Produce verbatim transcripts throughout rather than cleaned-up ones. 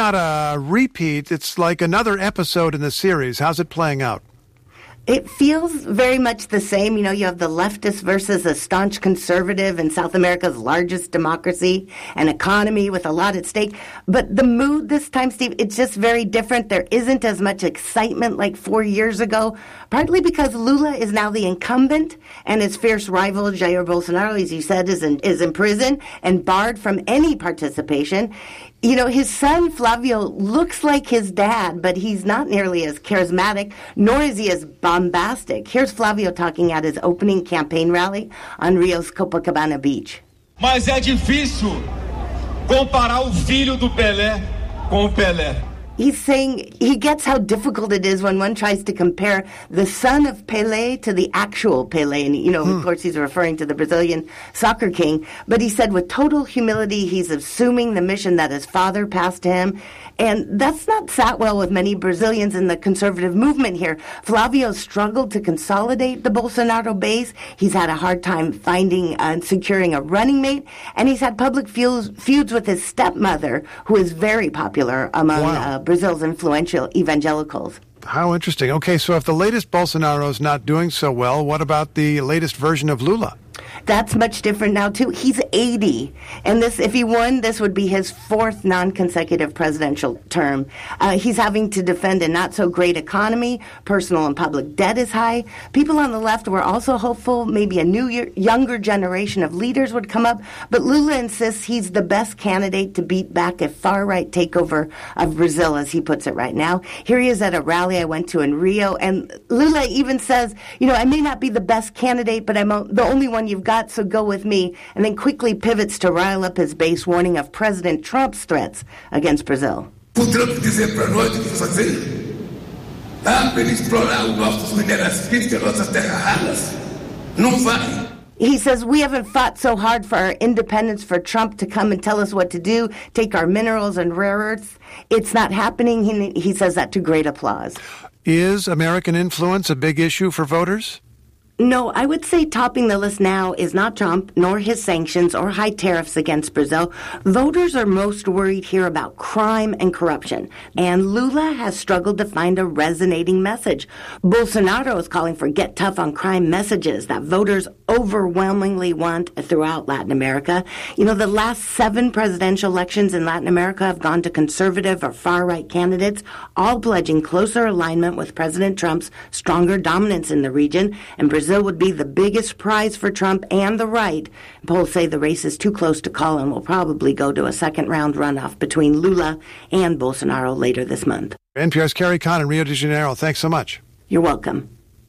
not a repeat. It's like another episode in the series. How's it playing out? It feels very much the same. You know, you have the leftist versus a staunch conservative in South America's largest democracy, an economy with a lot at stake. But the mood this time, Steve, it's just very different. There isn't as much excitement like four years ago, partly because Lula is now the incumbent and his fierce rival, Jair Bolsonaro, as you said, is in, is in prison and barred from any participation. You know, his son, Flavio, looks like his dad, but he's not nearly as charismatic, nor is he as bombastic. Here's Flavio talking at his opening campaign rally on Rio's Copacabana Beach. Mas é difícil comparar o filho do Pelé com o Pelé. He's saying he gets how difficult it is when one tries to compare the son of Pelé to the actual Pelé. And, you know, hmm. of course, he's referring to the Brazilian soccer king. But he said with total humility, he's assuming the mission that his father passed to him. And that's not sat well with many Brazilians in the conservative movement here. Flavio struggled to consolidate the Bolsonaro base. He's had a hard time finding and uh, securing a running mate. And he's had public feuds, feuds with his stepmother, who is very popular among wow. uh, Brazil's influential evangelicals. How interesting. Okay, so if the latest Bolsonaro is not doing so well, what about the latest version of Lula? That's much different now, too. He's eighty. And this, if he won, this would be his fourth non-consecutive presidential term. Uh, he's having to defend a not-so-great economy. Personal and public debt is high. People on the left were also hopeful maybe a new, year, younger generation of leaders would come up. But Lula insists he's the best candidate to beat back a far-right takeover of Brazil, as he puts it right now. Here he is at a rally I went to in Rio. And Lula even says, you know, I may not be the best candidate, but I'm the only one you've got, so go with me, and then quickly pivots to rile up his base, warning of President Trump's threats against Brazil. O Trump dizer para nós o que fazer? Ah, para ele explorar os nossos minerais físicos, nossas terras raras? Não vai. He says, we haven't fought so hard for our independence for Trump to come and tell us what to do, take our minerals and rare earths. It's not happening. He, he says that to great applause. Is American influence a big issue for voters? No, I would say topping the list now is not Trump, nor his sanctions or high tariffs against Brazil. Voters are most worried here about crime and corruption, and Lula has struggled to find a resonating message. Bolsonaro is calling for get tough on crime messages that voters overwhelmingly want throughout Latin America. You know, the last seven presidential elections in Latin America have gone to conservative or far-right candidates, all pledging closer alignment with President Trump's stronger dominance in the region, and Brazil Brazil would be the biggest prize for Trump and the right. Polls say the race is too close to call and will probably go to a second-round runoff between Lula and Bolsonaro later this month. N P R's Carrie Kahn in Rio de Janeiro. Thanks so much. You're welcome.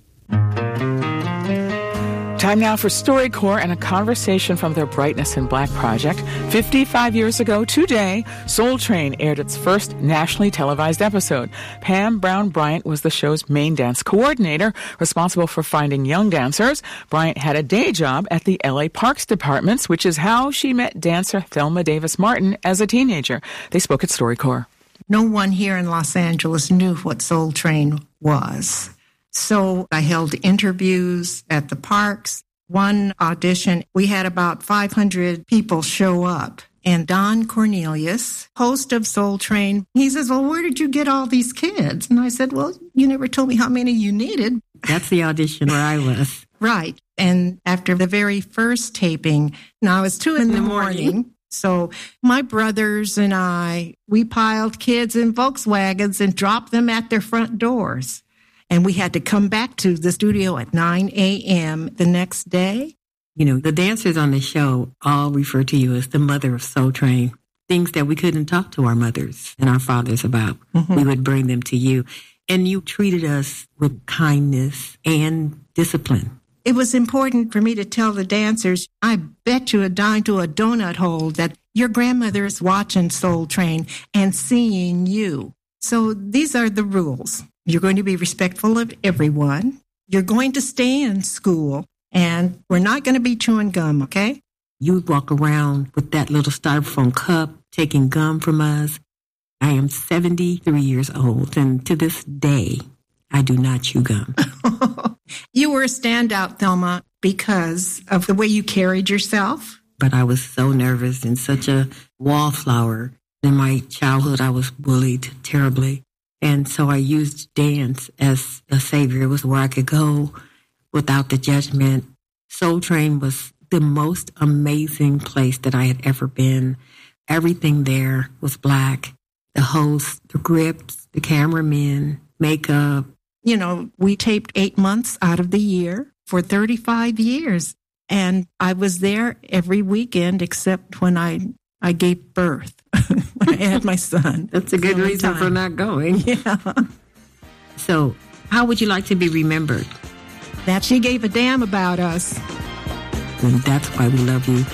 Time now for StoryCorps and a conversation from their Brightness in Black project. fifty-five years ago today, Soul Train aired its first nationally televised episode. Pam Brown Bryant was the show's main dance coordinator, responsible for finding young dancers. Bryant had a day job at the L A Parks Departments, which is how she met dancer Thelma Davis Martin as a teenager. They spoke at StoryCorps. No one here in Los Angeles knew what Soul Train was. So I held interviews at the parks. One audition, we had about five hundred people show up. And Don Cornelius, host of Soul Train, he says, well, where did you get all these kids? And I said, well, you never told me how many you needed. That's the audition where I was. Right. And after the very first taping, now it's two in the morning. So my brothers and I, we piled kids in Volkswagens and dropped them at their front doors. And we had to come back to the studio at nine a.m. the next day. You know, the dancers on the show all refer to you as the mother of Soul Train. Things that we couldn't talk to our mothers and our fathers about, mm-hmm. we would bring them to you. And you treated us with kindness and discipline. It was important for me to tell the dancers, I bet you a dime to a donut hole that your grandmother is watching Soul Train and seeing you. So these are the rules. You're going to be respectful of everyone. You're going to stay in school, and we're not going to be chewing gum, okay? You would walk around with that little styrofoam cup, taking gum from us. I am seventy-three years old, and to this day, I do not chew gum. You were a standout, Thelma, because of the way you carried yourself. But I was so nervous and such a wallflower. In my childhood, I was bullied terribly. And so I used dance as a savior. It was where I could go without the judgment. Soul Train was the most amazing place that I had ever been. Everything there was Black. The host, the grips, the cameramen, makeup. You know, we taped eight months out of the year for thirty-five years. And I was there every weekend except when I, I gave birth, when I had my son. That's a good reason time. for not going. Yeah. So how would you like to be remembered? That she gave a damn about us. And that's why we love you.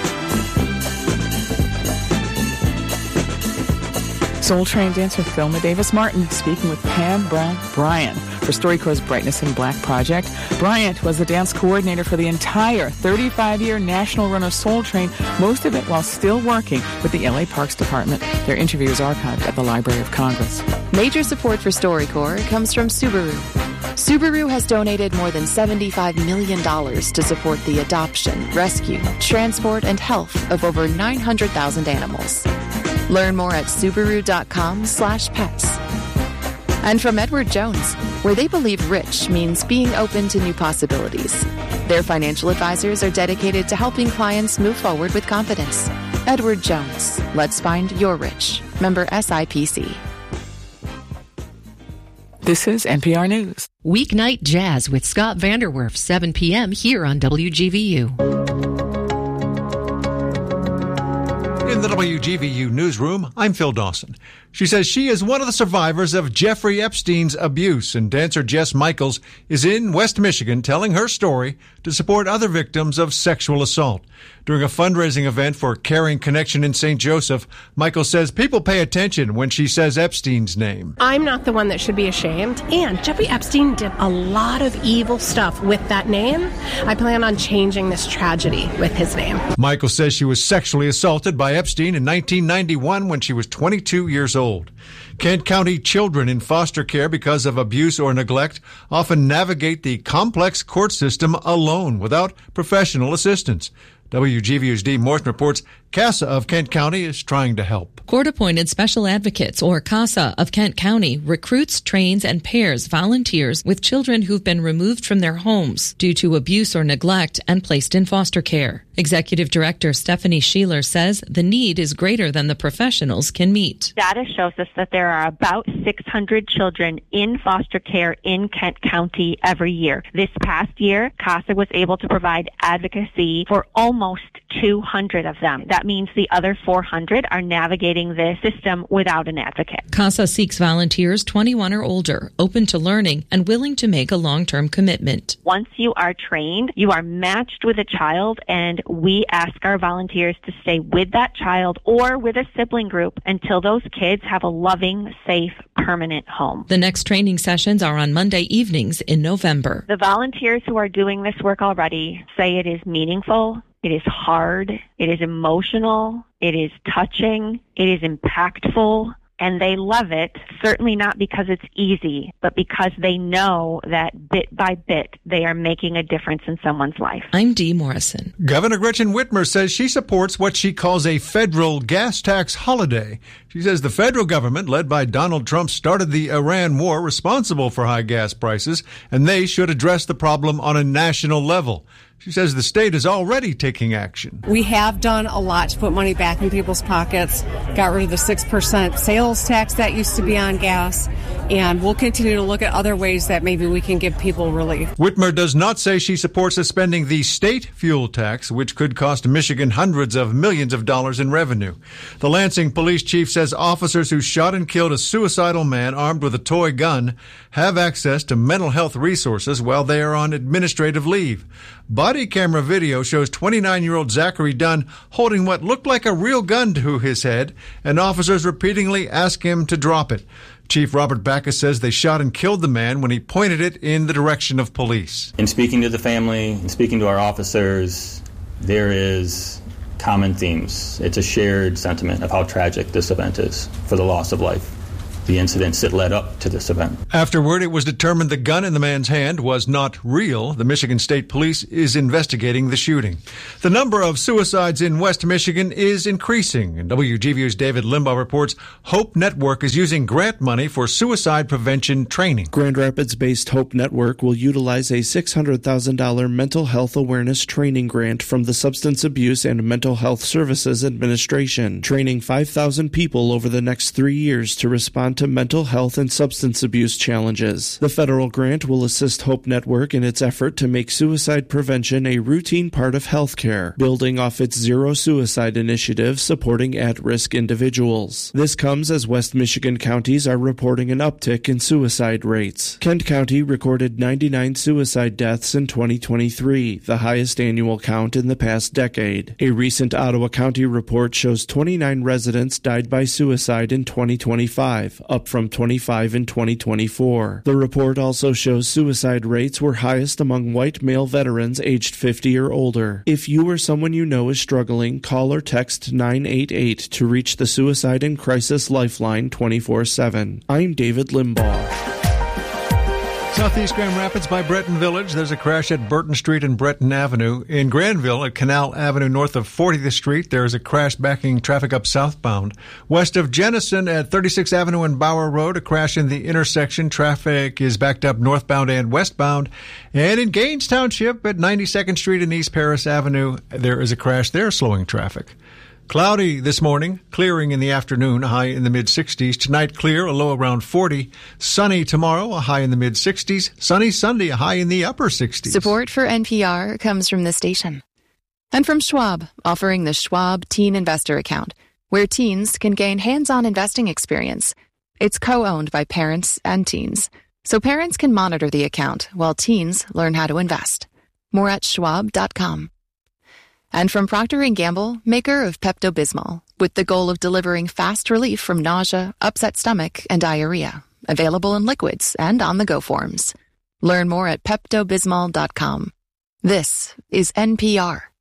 Soul Train dancer Thelma Davis Martin speaking with Pam Brown Bryant for StoryCorps' Brightness in Black project. Bryant was the dance coordinator for the entire thirty-five-year national run of Soul Train, most of it while still working with the L A Parks Department. Their interview is archived at the Library of Congress. Major support for StoryCorps comes from Subaru. Subaru has donated more than seventy-five million dollars to support the adoption, rescue, transport, and health of over nine hundred thousand animals. Learn more at Subaru.com slash pets. And from Edward Jones, where they believe rich means being open to new possibilities. Their financial advisors are dedicated to helping clients move forward with confidence. Edward Jones. Let's find your rich. Member S I P C. This is N P R News. Weeknight Jazz with Scott Vanderwerf, seven p.m. here on W G V U. In the W G V U newsroom, I'm Phil Dawson. She says she is one of the survivors of Jeffrey Epstein's abuse, and dancer Jess Michaels is in West Michigan telling her story to support other victims of sexual assault. During a fundraising event for Caring Connection in Saint Joseph, Michaels says people pay attention when she says Epstein's name. I'm not the one that should be ashamed, and Jeffrey Epstein did a lot of evil stuff with that name. I plan on changing this tragedy with his name. Michaels says she was sexually assaulted by Epstein in nineteen ninety-one when she was twenty-two years old. Kent County children in foster care because of abuse or neglect often navigate the complex court system alone without professional assistance. W G V U's Dee Morton reports CASA of Kent County is trying to help. Court-appointed special advocates, or CASA, of Kent County recruits, trains, and pairs volunteers with children who've been removed from their homes due to abuse or neglect and placed in foster care. Executive Director Stephanie Sheeler says the need is greater than the professionals can meet. Data shows us that there are about six hundred children in foster care in Kent County every year. This past year, CASA was able to provide advocacy for almost two hundred of them. That means the other four hundred are navigating this system without an advocate. CASA seeks volunteers twenty-one or older, open to learning, and willing to make a long-term commitment. Once you are trained, you are matched with a child, and we ask our volunteers to stay with that child or with a sibling group until those kids have a loving, safe, permanent home. The next training sessions are on Monday evenings in November. The volunteers who are doing this work already say it is meaningful, it is hard, it is emotional, it is touching, it is impactful, and they love it, certainly not because it's easy, but because they know that bit by bit they are making a difference in someone's life. I'm Dee Morrison. Governor Gretchen Whitmer says she supports what she calls a federal gas tax holiday. She says the federal government, led by Donald Trump, started the Iran war responsible for high gas prices, and they should address the problem on a national level. She says the state is already taking action. We have done a lot to put money back in people's pockets, got rid of the six percent sales tax that used to be on gas, and we'll continue to look at other ways that maybe we can give people relief. Whitmer does not say she supports suspending the state fuel tax, which could cost Michigan hundreds of millions of dollars in revenue. The Lansing police chief says officers who shot and killed a suicidal man armed with a toy gun have access to mental health resources while they are on administrative leave. Body camera video shows twenty-nine-year-old Zachary Dunn holding what looked like a real gun to his head, and officers repeatedly ask him to drop it. Chief Robert Backus says they shot and killed the man when he pointed it in the direction of police. In speaking to the family, in speaking to our officers, there is common themes. It's a shared sentiment of how tragic this event is for the loss of life. the incidents that led up to this event. Afterward, it was determined the gun in the man's hand was not real. The Michigan State Police is investigating the shooting. The number of suicides in West Michigan is increasing. And W G V U's David Limbaugh reports Hope Network is using grant money for suicide prevention training. Grand Rapids-based Hope Network will utilize a six hundred thousand dollars mental health awareness training grant from the Substance Abuse and Mental Health Services Administration, training five thousand people over the next three years to respond to mental health and substance abuse challenges. The federal grant will assist Hope Network in its effort to make suicide prevention a routine part of healthcare, building off its Zero Suicide initiative supporting at-risk individuals. This comes as West Michigan counties are reporting an uptick in suicide rates. Kent County recorded ninety-nine suicide deaths in twenty twenty-three, the highest annual count in the past decade. A recent Ottawa County report shows twenty-nine residents died by suicide in twenty twenty-five, up from twenty-five in twenty twenty-four. The report also shows suicide rates were highest among white male veterans aged fifty or older. If you or someone you know is struggling, call or text nine eight eight to reach the Suicide and Crisis Lifeline twenty-four seven. I'm David Limbaugh. Southeast Grand Rapids by Breton Village. There's a crash at Burton Street and Breton Avenue. In Granville at Canal Avenue north of fortieth Street, there is a crash backing traffic up southbound. West of Jenison at thirty-sixth Avenue and Bauer Road, a crash in the intersection. Traffic is backed up northbound and westbound. And in Gaines Township at ninety-second Street and East Paris Avenue, there is a crash there slowing traffic. Cloudy this morning, clearing in the afternoon, a high in the mid-sixties. Tonight, clear, a low around forty. Sunny tomorrow, a high in the mid-sixties. Sunny Sunday, a high in the upper sixties. Support for N P R comes from the station. And from Schwab, offering the Schwab Teen Investor Account, where teens can gain hands-on investing experience. It's co-owned by parents and teens, so parents can monitor the account while teens learn how to invest. More at schwab dot com. And from Procter and Gamble, maker of Pepto-Bismol, with the goal of delivering fast relief from nausea, upset stomach, and diarrhea. Available in liquids and on-the-go forms. Learn more at pepto bismol dot com. This is N P R.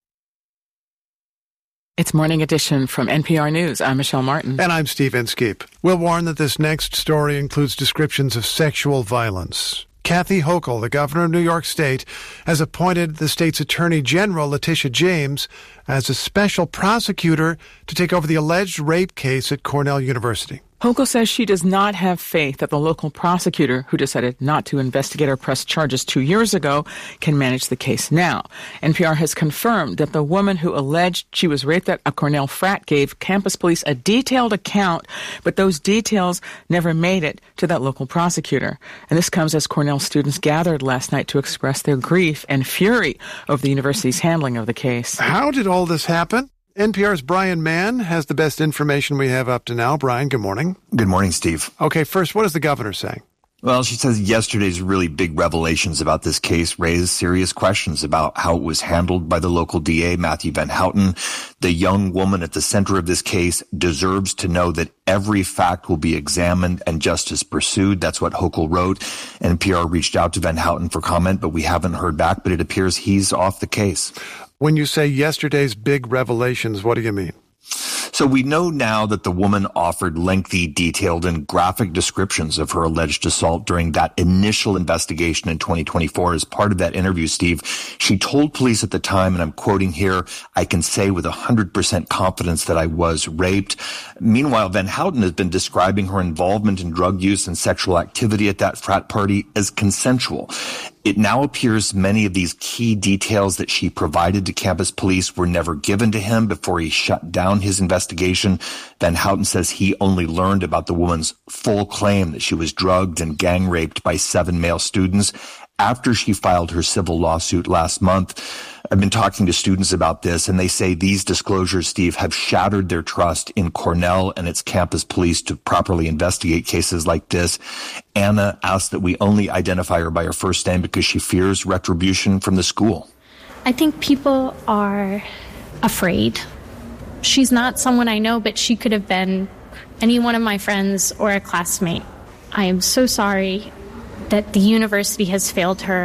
It's Morning Edition from N P R News. I'm Michelle Martin. And I'm Steve Inskeep. We'll warn that this next story includes descriptions of sexual violence. Kathy Hochul, the governor of New York State, has appointed the state's Attorney General, Letitia James, as a special prosecutor to take over the alleged rape case at Cornell University. Hochul says she does not have faith that the local prosecutor, who decided not to investigate or press charges two years ago, can manage the case now. N P R has confirmed that the woman who alleged she was raped at a Cornell frat gave campus police a detailed account, but those details never made it to that local prosecutor. And this comes as Cornell students gathered last night to express their grief and fury over the university's handling of the case. How did all this happen? N P R's Brian Mann has the best information we have up to now. Brian, good morning. Good morning, Steve. Okay, first, what is the governor saying? Well, she says yesterday's really big revelations about this case raised serious questions about how it was handled by the local D A, Matthew Van Houten. The young woman at the center of this case deserves to know that every fact will be examined and justice pursued. That's what Hochul wrote. N P R reached out to Van Houten for comment, but we haven't heard back, but it appears he's off the case. When you say yesterday's big revelations, what do you mean? So we know now that the woman offered lengthy, detailed, and graphic descriptions of her alleged assault during that initial investigation in twenty twenty-four. As part of that interview, Steve, she told police at the time, and I'm quoting here, "I can say with one hundred percent confidence that I was raped." Meanwhile, Van Houten has been describing her involvement in drug use and sexual activity at that frat party as consensual. It now appears many of these key details that she provided to campus police were never given to him before he shut down his investigation. Van Houten says he only learned about the woman's full claim that she was drugged and gang raped by seven male students after she filed her civil lawsuit last month. I've been talking to students about this, and they say these disclosures, Steve, have shattered their trust in Cornell and its campus police to properly investigate cases like this. Anna asked that we only identify her by her first name because she fears retribution from the school. I think people are afraid. She's not someone I know, but she could have been any one of my friends or a classmate. I am so sorry that the university has failed her.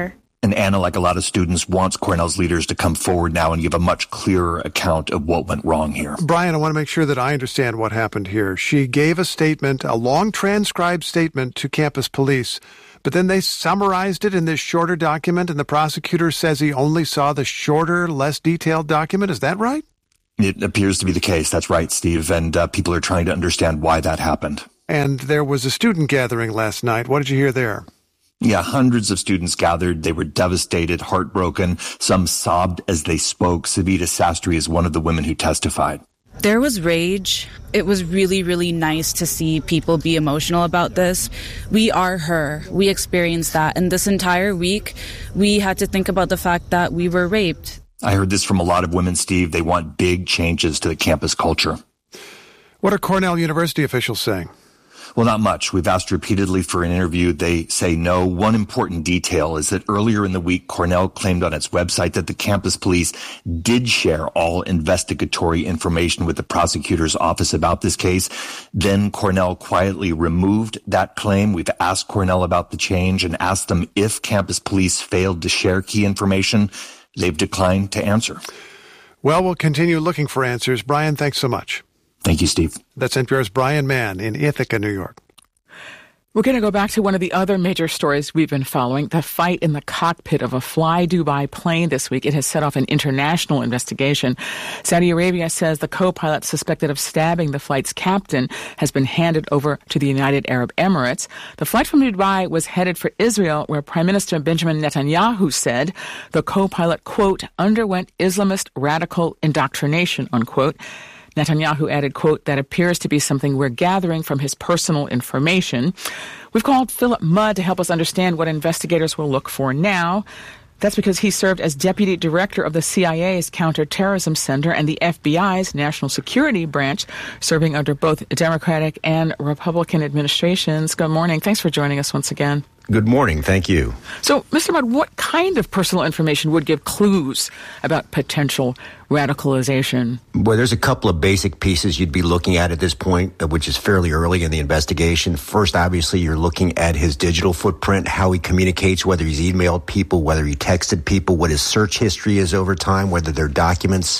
And Anna, like a lot of students, wants Cornell's leaders to come forward now and give a much clearer account of what went wrong here. Brian, I want to make sure that I understand what happened here. She gave a statement, a long transcribed statement to campus police, but then they summarized it in this shorter document, and the prosecutor says he only saw the shorter, less detailed document. Is that right? It appears to be the case. That's right, Steve. And uh, people are trying to understand why that happened. And there was a student gathering last night. What did you hear there? Yeah, hundreds of students gathered. They were devastated, heartbroken. Some sobbed as they spoke. Savita Sastry is one of the women who testified. There was rage. It was really, really nice to see people be emotional about this. We are her. We experienced that. And this entire week, we had to think about the fact that we were raped. I heard this from a lot of women, Steve. They want big changes to the campus culture. What are Cornell University officials saying? Well, not much. We've asked repeatedly for an interview. They say no. One important detail is that earlier in the week, Cornell claimed on its website that the campus police did share all investigatory information with the prosecutor's office about this case. Then Cornell quietly removed that claim. We've asked Cornell about the change and asked them if campus police failed to share key information. They've declined to answer. Well, we'll continue looking for answers. Brian, thanks so much. Thank you, Steve. That's N P R's Brian Mann in Ithaca, New York. We're going to go back to one of the other major stories we've been following, the fight in the cockpit of a Fly Dubai plane this week. It has set off an international investigation. Saudi Arabia says the co-pilot suspected of stabbing the flight's captain has been handed over to the United Arab Emirates. The flight from Dubai was headed for Israel, where Prime Minister Benjamin Netanyahu said the co-pilot, quote, underwent Islamist radical indoctrination, unquote. Netanyahu added, quote, that appears to be something we're gathering from his personal information. We've called Philip Mudd to help us understand what investigators will look for now. That's because he served as deputy director of the C I A's Counterterrorism Center and the F B I's National Security Branch, serving under both Democratic and Republican administrations. Good morning. Thanks for joining us once again. Good morning. Thank you. So, Mister Mudd, what kind of personal information would give clues about potential radicalization? Well, there's a couple of basic pieces you'd be looking at at this point, which is fairly early in the investigation. First, obviously, you're looking at his digital footprint, how he communicates, whether he's emailed people, whether he texted people, what his search history is over time, whether there are documents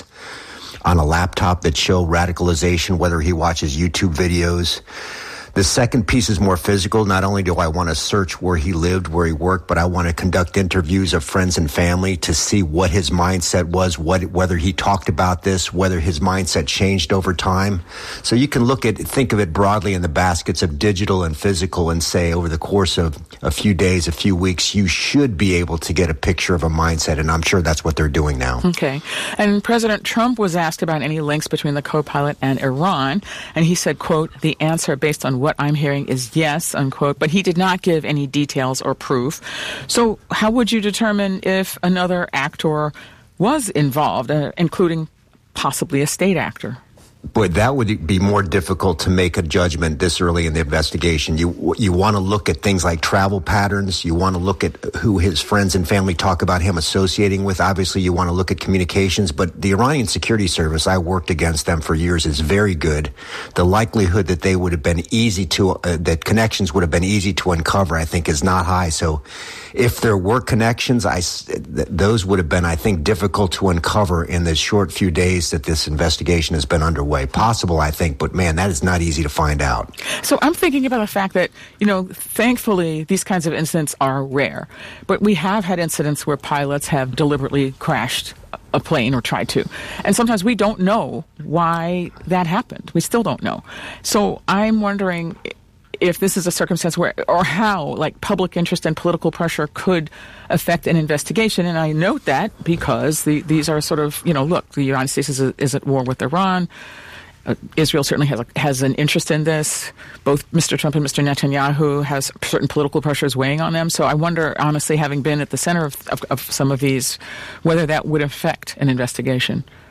on a laptop that show radicalization, whether he watches YouTube videos. The second piece is more physical. Not only do I want to search where he lived, where he worked, but I want to conduct interviews of friends and family to see what his mindset was, what, whether he talked about this, whether his mindset changed over time. So you can look at, think of it broadly in the baskets of digital and physical and say over the course of a few days, a few weeks, you should be able to get a picture of a mindset. And I'm sure that's what they're doing now. Okay. And President Trump was asked about any links between the co-pilot and Iran. And he said, quote, the answer based on what I'm hearing is yes, unquote, but he did not give any details or proof. So how would you determine if another actor was involved, uh, including possibly a state actor? But that would be more difficult to make a judgment this early in the investigation. You you want to look at things like travel patterns. You want to look at who his friends and family talk about him associating with. Obviously, you want to look at communications. But the Iranian Security Service, I worked against them for years, is very good. The likelihood that they would have been easy to, uh, that connections would have been easy to uncover, I think, is not high. So if there were connections, I, th- those would have been, I think, difficult to uncover in the short few days that this investigation has been underway. Possible, I think, but man, that is not easy to find out. So I'm thinking about the fact that, you know, thankfully these kinds of incidents are rare, but we have had incidents where pilots have deliberately crashed a plane or tried to. And sometimes we don't know why that happened. We still don't know. So I'm wondering if this is a circumstance where, or how, like, public interest and political pressure could affect an investigation. And I note that because the, these are sort of, you know, look, the United States is, is at war with Iran. Uh, Israel certainly has, a, has an interest in this. Both Mister Trump and Mister Netanyahu has certain political pressures weighing on them. So I wonder, honestly, having been at the center of, of, of some of these, whether that would affect an investigation.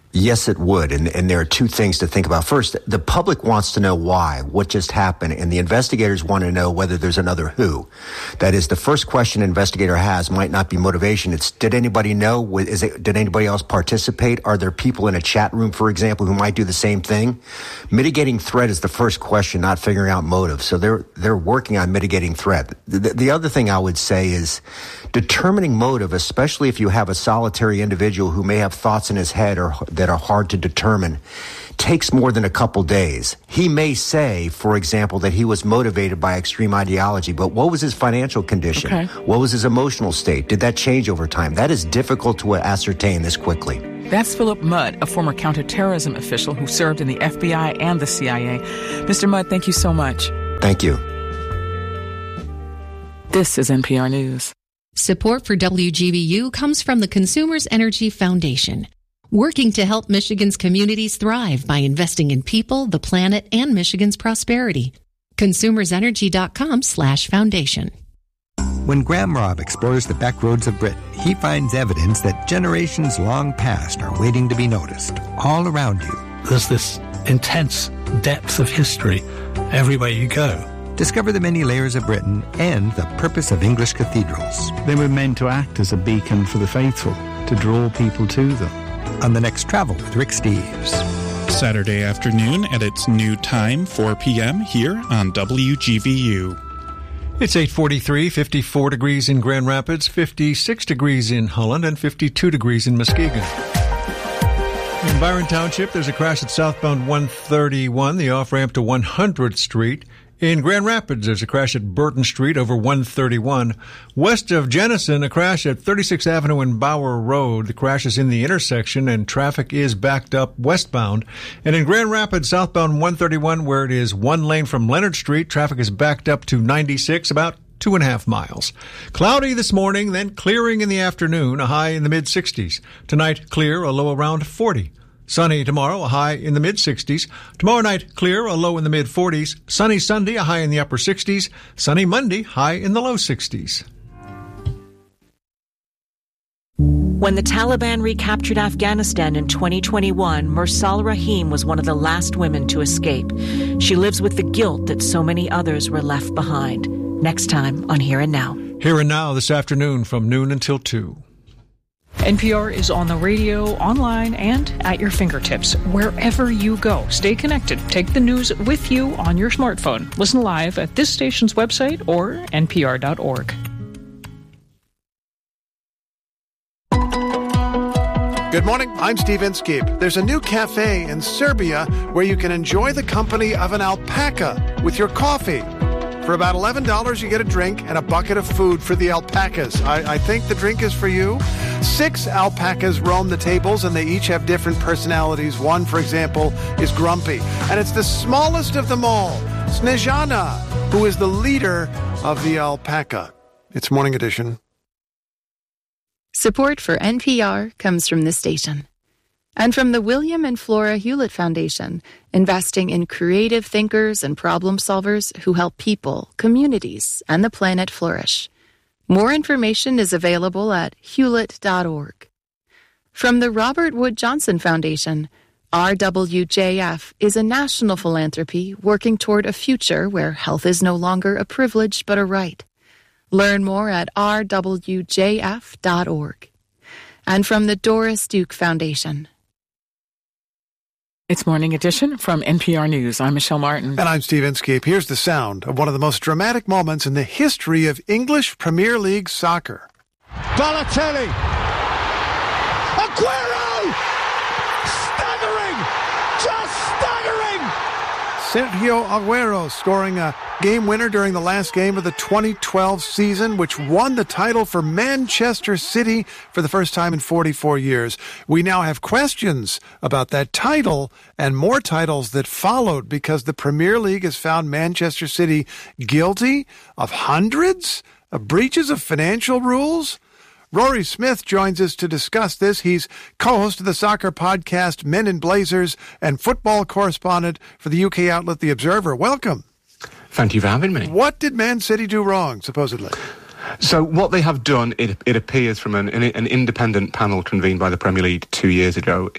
Yes, it would. And, and there are two things to think about. First, the public wants to know why, what just happened, and the investigators want to know whether there's another who. That is, the first question an investigator has might not be motivation. It's, did anybody know? Is it, did anybody else participate? Are there people in a chat room, for example, who might do the same thing? Mitigating threat is the first question, not figuring out motive. So they're, they're working on mitigating threat. The, the other thing I would say is determining motive, especially if you have a solitary individual who may have thoughts in his head or that are hard to determine, takes more than a couple days. He may say, for example, that he was motivated by extreme ideology, but what was his financial condition? Okay. What was his emotional state? Did that change over time? That is difficult to ascertain this quickly. That's Philip Mudd, a former counterterrorism official who served in the F B I and the C I A. Mister Mudd, thank you so much. Thank you. This is N P R News. Support for W G B U comes from the Consumers Energy Foundation, working to help Michigan's communities thrive by investing in people, the planet, and Michigan's prosperity. consumersenergy.com slash foundation. When Graham Robb explores the back roads of Britain, he finds evidence that generations long past are waiting to be noticed, all around you. There's this intense depth of history everywhere you go. Discover the many layers of Britain and the purpose of English cathedrals. They were meant to act as a beacon for the faithful, to draw people to them. On the next Travel with Rick Steves. Saturday afternoon at its new time, four p.m. here on W G V U. It's eight forty-three, fifty-four degrees in Grand Rapids, fifty-six degrees in Holland, and fifty-two degrees in Muskegon. In Byron Township, there's a crash at southbound one thirty-one, the off-ramp to one hundredth Street. In Grand Rapids, there's a crash at Burton Street over one thirty-one. West of Jenison, a crash at thirty-sixth Avenue and Bauer Road. The crash is in the intersection and traffic is backed up westbound. And in Grand Rapids, southbound one thirty-one, where it is one lane from Leonard Street, traffic is backed up to ninety-six, about two and a half miles. Cloudy this morning, then clearing in the afternoon, a high in the mid-sixties. Tonight, clear, a low around forty. Sunny tomorrow, a high in the mid-sixties. Tomorrow night, clear, a low in the mid-forties. Sunny Sunday, a high in the upper sixties. Sunny Monday, high in the low sixties. When the Taliban recaptured Afghanistan in twenty twenty-one, Mursal Rahim was one of the last women to escape. She lives with the guilt that so many others were left behind. Next time on Here and Now. Here and Now this afternoon from noon until two. N P R is on the radio, online, and at your fingertips, wherever you go. Stay connected. Take the news with you on your smartphone. Listen live at this station's website or N P R dot org. Good morning, I'm Steve Inskeep. There's a new cafe in Serbia where you can enjoy the company of an alpaca with your coffee. For about eleven dollars, you get a drink and a bucket of food for the alpacas. I, I think the drink is for you. Six alpacas roam the tables, and they each have different personalities. One, for example, is grumpy. And it's the smallest of them all, Snezhana, who is the leader of the alpaca. It's Morning Edition. Support for N P R comes from this station. And from the William and Flora Hewlett Foundation, investing in creative thinkers and problem solvers who help people, communities, and the planet flourish. More information is available at hewlett dot org. From the Robert Wood Johnson Foundation, R W J F is a national philanthropy working toward a future where health is no longer a privilege but a right. Learn more at r w j f dot org. And from the Doris Duke Foundation. It's Morning Edition from N P R News. I'm Michelle Martin. And I'm Steve Inskeep. Here's the sound of one of the most dramatic moments in the history of English Premier League soccer. Balotelli. Aguero! Staggering! Just staggering! Sergio Aguero scoring a game winner during the last game of the twenty twelve season, which won the title for Manchester City for the first time in forty-four years. We now have questions about that title and more titles that followed because the Premier League has found Manchester City guilty of hundreds of breaches of financial rules. Rory Smith joins us to discuss this. He's co-host of the soccer podcast Men in Blazers and football correspondent for the U K outlet The Observer. Welcome. Thank you for having me. What did Man City do wrong, supposedly? So what they have done, it, it appears from an, an independent panel convened by the Premier League two years ago, is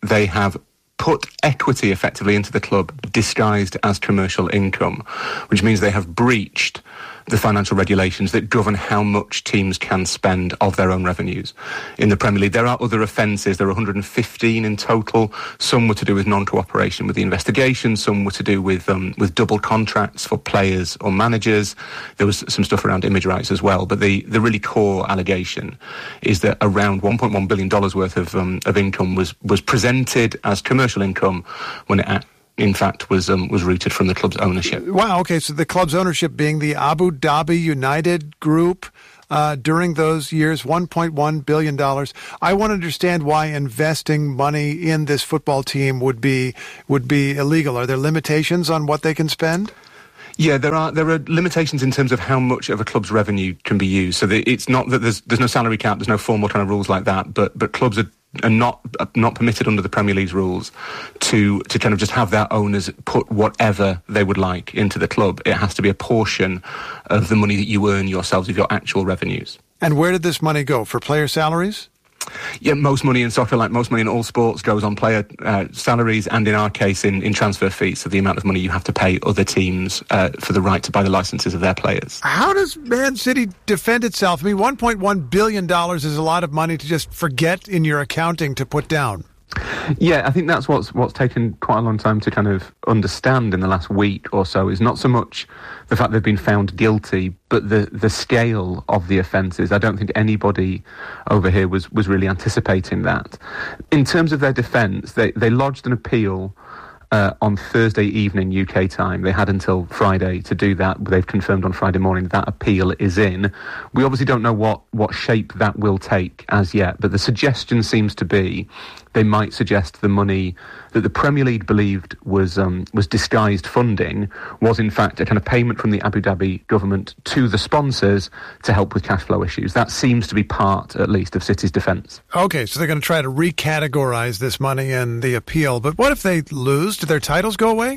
they have put equity effectively into the club disguised as commercial income, which means they have breached the financial regulations that govern how much teams can spend of their own revenues. In the Premier League, there are other offences. There are one hundred fifteen in total. Some were to do with non-cooperation with the investigation. Some were to do with um, with double contracts for players or managers. There was some stuff around image rights as well. But the, the really core allegation is that around one point one billion dollars worth of um, of income was, was presented as commercial income when it in fact, was um, was rooted from the club's ownership. Wow, okay, so the club's ownership being the Abu Dhabi United Group uh, during those years, one point one billion dollars. I want to understand why investing money in this football team would be would be illegal. Are there limitations on what they can spend? Yeah, there are there are limitations in terms of how much of a club's revenue can be used. So the, it's not that there's there's no salary cap, there's no formal kind of rules like that, but but clubs are are not are not permitted under the Premier League's rules to to kind of just have their owners put whatever they would like into the club. It has to be a portion of the money that you earn yourselves, of your actual revenues. And where did this money go? For player salaries? Yeah, most money in soccer, like most money in all sports, goes on player uh, salaries and, in our case, in, in transfer fees, so the amount of money you have to pay other teams uh, for the right to buy the licenses of their players. How does Man City defend itself? I mean, one point one billion dollars is a lot of money to just forget in your accounting to put down. Yeah, I think that's what's what's taken quite a long time to kind of understand in the last week or so, is not so much the fact they've been found guilty, but the, the scale of the offences. I don't think anybody over here was, was really anticipating that. In terms of their defence, they, they lodged an appeal Uh, on Thursday evening U K time. They had until Friday to do that. They've confirmed on Friday morning that appeal is in. We obviously don't know what, what shape that will take as yet, but the suggestion seems to be they might suggest the money that the Premier League believed was um, was disguised funding was in fact a kind of payment from the Abu Dhabi government to the sponsors to help with cash flow issues. That seems to be part, at least, of City's defence. Okay, so they're going to try to recategorize this money in the appeal, but what if they lose? Do their titles go away?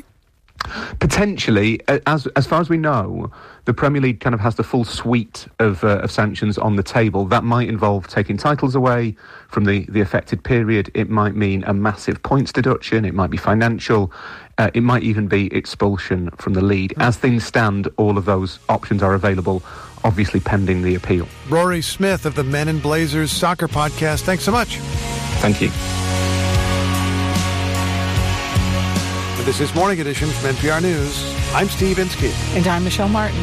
Potentially. As as far as we know, the Premier League kind of has the full suite of, uh, of sanctions on the table. That might involve taking titles away from the, the affected period. It might mean a massive points deduction. It might be financial. Uh, it might even be expulsion from the league. As things stand, all of those options are available, obviously pending the appeal. Rory Smith of the Men in Blazers Soccer Podcast, thanks so much. Thank you. This is Morning Edition from N P R News. I'm Steve Inskeep. And I'm Michelle Martin.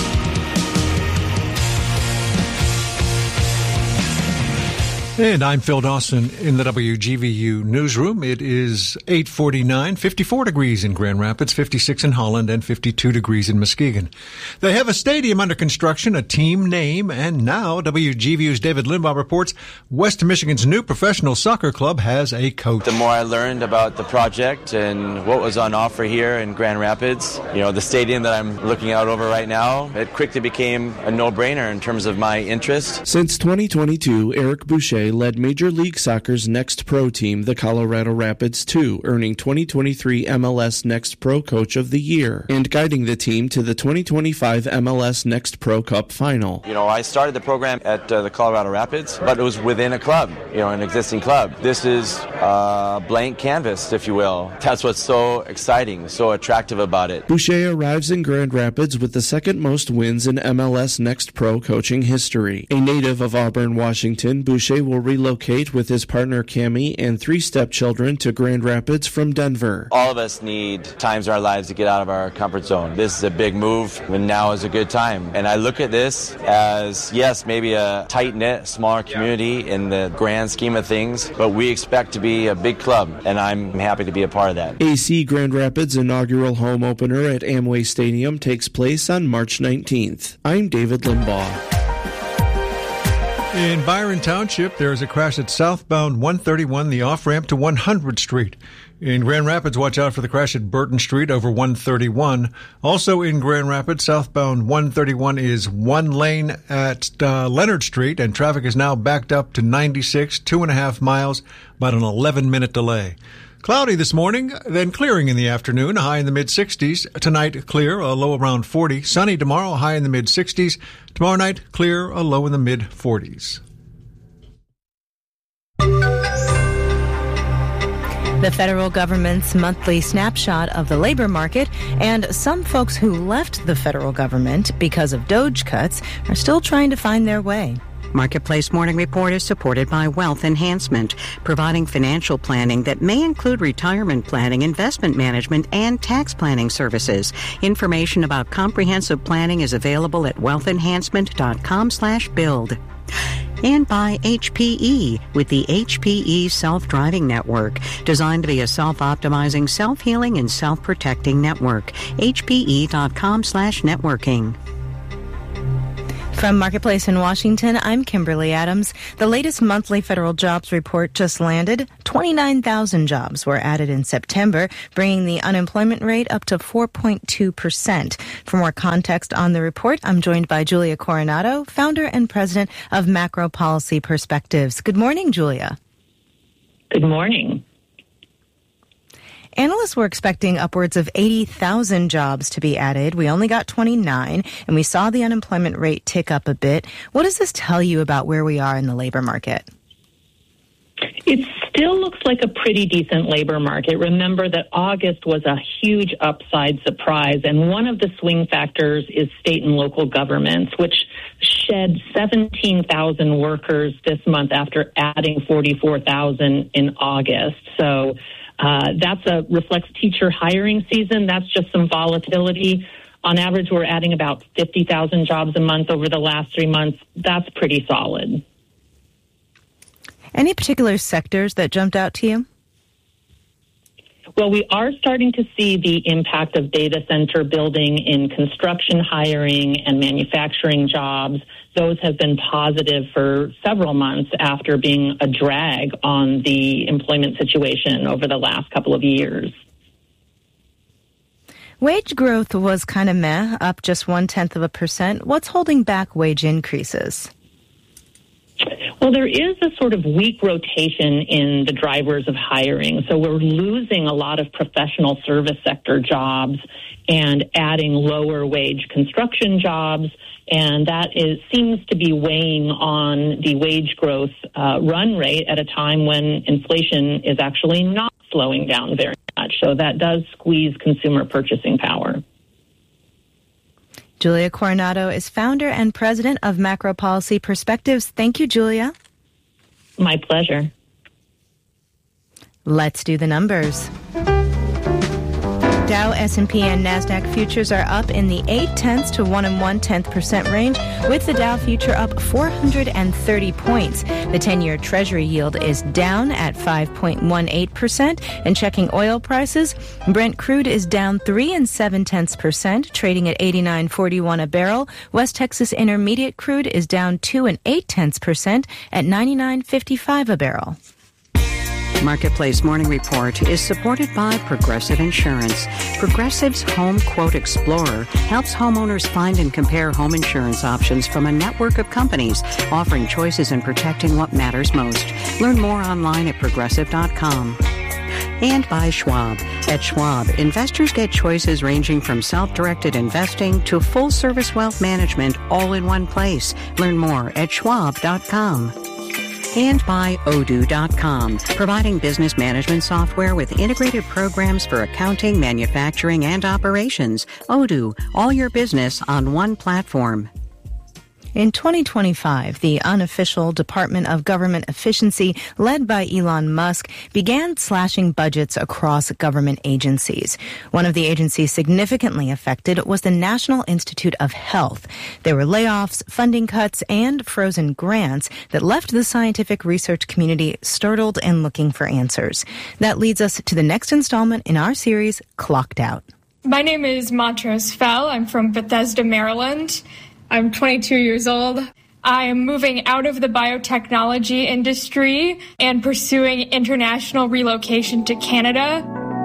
And I'm Phil Dawson in the W G V U newsroom. It is eight forty-nine, fifty-four degrees in Grand Rapids, fifty-six in Holland, and fifty-two degrees in Muskegon. They have a stadium under construction, a team name, and now W G V U's David Limbaugh reports West Michigan's new professional soccer club has a coach. The more I learned about the project and what was on offer here in Grand Rapids, you know, the stadium that I'm looking out over right now, it quickly became a no-brainer in terms of my interest. Since twenty twenty-two, Eric Boucher led Major League Soccer's Next Pro team, the Colorado Rapids two, earning twenty twenty-three M L S Next Pro Coach of the Year and guiding the team to the twenty twenty-five M L S Next Pro Cup final. You know, I started the program at uh, the Colorado Rapids, but it was within a club, you know, an existing club. This is a blank canvas, if you will. That's what's so exciting, so attractive about it. Boucher arrives in Grand Rapids with the second most wins in M L S Next Pro coaching history. A native of Auburn, Washington, Boucher will relocate with his partner Cammie and three stepchildren to Grand Rapids from Denver. All of us need times in our lives to get out of our comfort zone. This is a big move, and now is a good time. And I look at this as, yes, maybe a tight-knit, smaller community in the grand scheme of things, but we expect to be a big club, and I'm happy to be a part of that. A C Grand Rapids' inaugural home opener at Amway Stadium takes place on March nineteenth. I'm David Limbaugh. In Byron Township, there is a crash at southbound one thirty-one, the off-ramp to one hundredth Street. In Grand Rapids, watch out for the crash at Burton Street over one thirty-one. Also in Grand Rapids, southbound one thirty-one is one lane at uh, Leonard Street, and traffic is now backed up to ninety-six, two and a half miles, about an eleven-minute delay. Cloudy this morning, then clearing in the afternoon, a high in the mid-sixties. Tonight, clear, a low around forty. Sunny tomorrow, a high in the mid-sixties. Tomorrow night, clear, a low in the mid-forties. The federal government's monthly snapshot of the labor market, and some folks who left the federal government because of DOGE cuts are still trying to find their way. Marketplace Morning Report is supported by Wealth Enhancement, providing financial planning that may include retirement planning, investment management, and tax planning services. Information about comprehensive planning is available at wealthenhancement.com slash build. And by H P E with the H P E Self-Driving Network, designed to be a self-optimizing, self-healing, and self-protecting network. H P E dot com slash networking. From Marketplace in Washington, I'm Kimberly Adams. The latest monthly federal jobs report just landed. twenty-nine thousand jobs were added in September, bringing the unemployment rate up to four point two percent. For more context on the report, I'm joined by Julia Coronado, founder and president of Macro Policy Perspectives. Good morning, Julia. Good morning. Analysts were expecting upwards of eighty thousand jobs to be added. We only got twenty-nine, and we saw the unemployment rate tick up a bit. What does this tell you about where we are in the labor market? It still looks like a pretty decent labor market. Remember that August was a huge upside surprise, and one of the swing factors is state and local governments, which shed seventeen thousand workers this month after adding forty-four thousand in August. So Uh, that's a reflects teacher hiring season. That's just some volatility. On average, we're adding about fifty thousand jobs a month over the last three months. That's pretty solid. Any particular sectors that jumped out to you? Well, we are starting to see the impact of data center building in construction hiring and manufacturing jobs. Those have been positive for several months after being a drag on the employment situation over the last couple of years. Wage growth was kind of meh, up just one-tenth of a percent. What's holding back wage increases? Well, there is a sort of weak rotation in the drivers of hiring. So we're losing a lot of professional service sector jobs and adding lower wage construction jobs. And that is seems to be weighing on the wage growth uh, run rate at a time when inflation is actually not slowing down very much. So that does squeeze consumer purchasing power. Julia Coronado is founder and president of Macro Policy Perspectives. Thank you, Julia. My pleasure. Let's do the numbers. Dow, S and P, and NASDAQ futures are up in the eight tenths to one and one tenth percent range, with the Dow future up four hundred thirty points. The ten-year Treasury yield is down at five point one eight percent. And checking oil prices, Brent crude is down three and seven tenths percent, trading at eighty-nine forty-one a barrel. West Texas Intermediate crude is down two and eight tenths percent at ninety-nine fifty-five a barrel. Marketplace Morning Report is supported by Progressive Insurance. Progressive's Home Quote Explorer helps homeowners find and compare home insurance options from a network of companies, offering choices and protecting what matters most. Learn more online at progressive dot com. And by Schwab. At Schwab, investors get choices ranging from self-directed investing to full-service wealth management all in one place. Learn more at schwab dot com. And by Odoo dot com, providing business management software with integrated programs for accounting, manufacturing, and operations. Odoo, all your business on one platform. In twenty twenty-five, the unofficial Department of Government Efficiency, led by Elon Musk, began slashing budgets across government agencies. One of the agencies significantly affected was the National Institute of Health. There were layoffs, funding cuts, and frozen grants that left the scientific research community startled and looking for answers. That leads us to the next installment in our series, Clocked Out. My name is Montrose Fell. I'm from Bethesda, Maryland. I'm twenty-two years old. I am moving out of the biotechnology industry and pursuing international relocation to Canada.